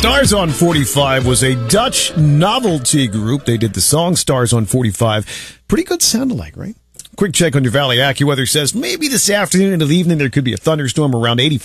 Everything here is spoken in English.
Stars on 45 was a Dutch novelty group. They did the song Stars on 45. Pretty good sound alike, right? Quick check on your Valley AccuWeather says maybe this afternoon into the evening there could be a thunderstorm around 85.